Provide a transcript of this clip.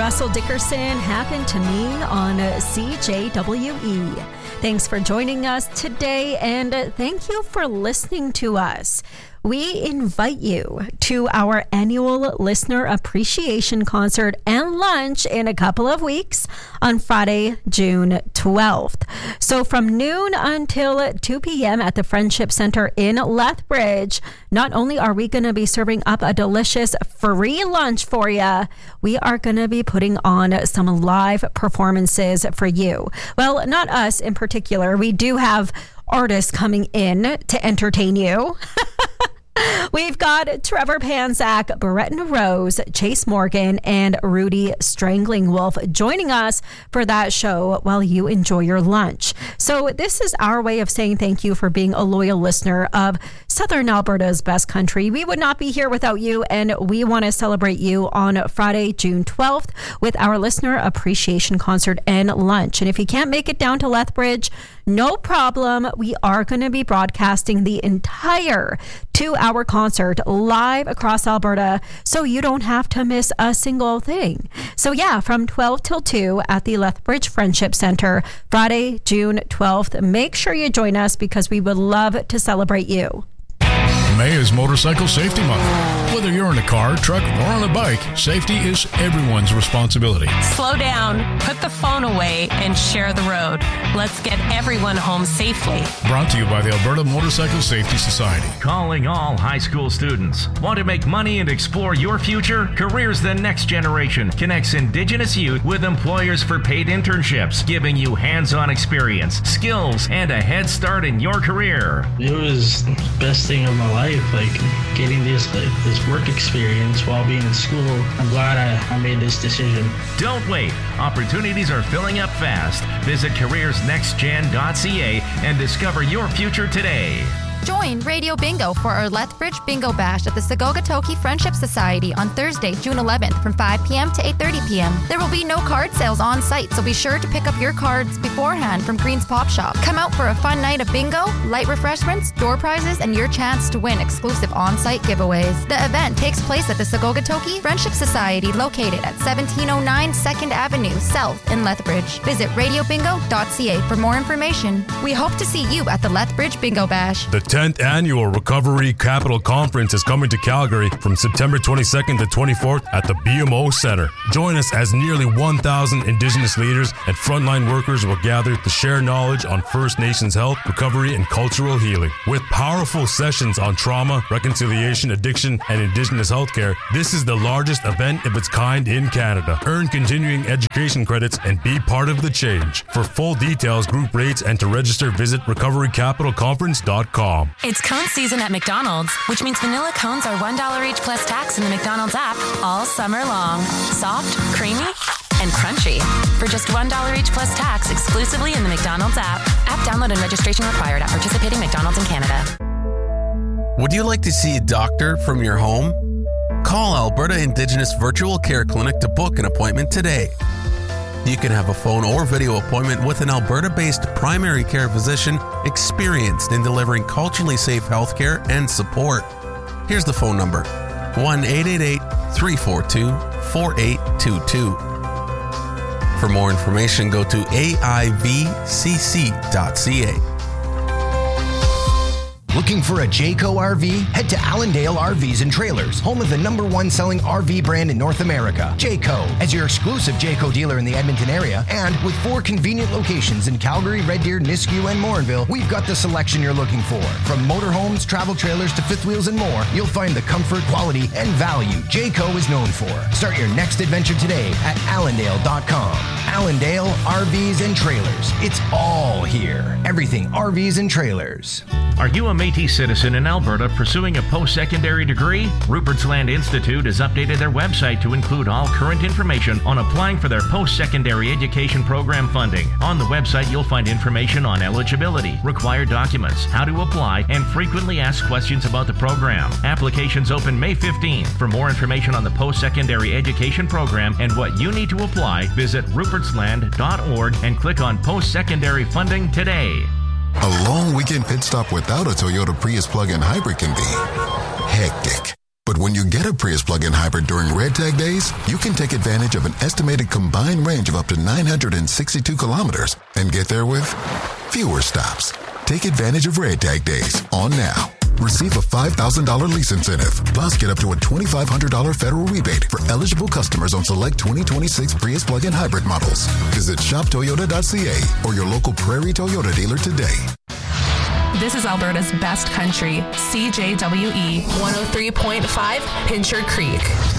Russell Dickerson, Happened to Me on CJWE. Thanks for joining us today, and thank you for listening to us. We invite you to our annual Listener Appreciation Concert and lunch in a couple of weeks on Friday, June 12th. So from noon until 2 p.m. at the Friendship Center in Lethbridge, not only are we going to be serving up a delicious free lunch for you, we are going to be putting on some live performances for you. Well, not us in particular. We do have artists coming in to entertain you. We've got Trevor Panzak, Beretta Rose, Chase Morgan, and Rudy Strangling Wolf joining us for that show while you enjoy your lunch. So this is our way of saying thank you for being a loyal listener of Southern Alberta's best country. We would not be here without you, and we want to celebrate you on Friday, June 12th with our Listener Appreciation Concert and lunch. And if you can't make it down to Lethbridge, no problem. We are going to be broadcasting the entire 2-hour concert live across Alberta, so you don't have to miss a single thing. So yeah, from 12 till 2 at the Lethbridge Friendship Center, Friday, June 12th. Make sure you join us because we would love to celebrate you. May is Motorcycle Safety Month. Whether you're in a car, truck, or on a bike, safety is everyone's responsibility. Slow down, put the phone away, and share the road. Let's get everyone home safely. Brought to you by the Alberta Motorcycle Safety Society. Calling all high school students. Want to make money and explore your future? Careers the Next Generation connects Indigenous youth with employers for paid internships, giving you hands-on experience, skills, and a head start in your career. It was the best thing of my life, like getting this work experience while being in school. I'm glad I made this decision. Don't wait. Opportunities are filling up fast. Visit careersnextgen.ca and discover your future today. Join Radio Bingo for our Lethbridge Bingo Bash at the Sagogatoki Friendship Society on Thursday, June 11th from 5 p.m. to 8:30 p.m. There will be no card sales on site, so be sure to pick up your cards beforehand from Green's Pop Shop. Come out for a fun night of bingo, light refreshments, door prizes, and your chance to win exclusive on-site giveaways. The event takes place at the Sagogatoki Friendship Society located at 1709 2nd Avenue South in Lethbridge. Visit radiobingo.ca for more information. We hope to see you at the Lethbridge Bingo Bash. The 10th Annual Recovery Capital Conference is coming to Calgary from September 22nd to 24th at the BMO Centre. Join us as nearly 1,000 Indigenous leaders and frontline workers will gather to share knowledge on First Nations health, recovery, and cultural healing. With powerful sessions on trauma, reconciliation, addiction, and Indigenous healthcare, this is the largest event of its kind in Canada. Earn continuing education credits and be part of the change. For full details, group rates, and to register, visit recoverycapitalconference.com. It's cone season at McDonald's, which means vanilla cones are $1 each plus tax in the McDonald's app all summer long. Soft, creamy, and crunchy. For just $1 each plus tax exclusively in the McDonald's app. App download and registration required at participating McDonald's in Canada. Would you like to see a doctor from your home? Call Alberta Indigenous Virtual Care Clinic to book an appointment today. You can have a phone or video appointment with an Alberta-based primary care physician experienced in delivering culturally safe healthcare and support. Here's the phone number, 1-888-342-4822. For more information, go to aivcc.ca. Looking for a Jayco RV? Head to Allendale RVs and Trailers, home of the #1 selling RV brand in North America, Jayco. As your exclusive Jayco dealer in the Edmonton area, and with 4 convenient locations in Calgary, Red Deer, Nisku, and Morinville, we've got the selection you're looking for. From motorhomes, travel trailers to fifth wheels and more, you'll find the comfort, quality, and value Jayco is known for. Start your next adventure today at allendale.com. Allendale RVs and Trailers. It's all here. Everything RVs and Trailers. Are you a Métis citizen in Alberta pursuing a post-secondary degree? Rupert's Land Institute has updated their website to include all current information on applying for their post-secondary education program funding. On the website, you'll find information on eligibility, required documents, how to apply, and frequently asked questions about the program. Applications open May 15th. For more information on the post-secondary education program and what you need to apply, visit rupertsland.org and click on post-secondary funding today. A long weekend pit stop without a Toyota Prius plug-in hybrid can be hectic. But when you get a Prius plug-in hybrid during Red Tag days, you can take advantage of an estimated combined range of up to 962 kilometers and get there with fewer stops. Take advantage of Red Tag days on now. Receive a $5,000 lease incentive, plus get up to a $2,500 federal rebate for eligible customers on select 2026 Prius plug-in hybrid models. Visit shoptoyota.ca or your local Prairie Toyota dealer today. This is Alberta's best country, CJWE 103.5 Pincher Creek.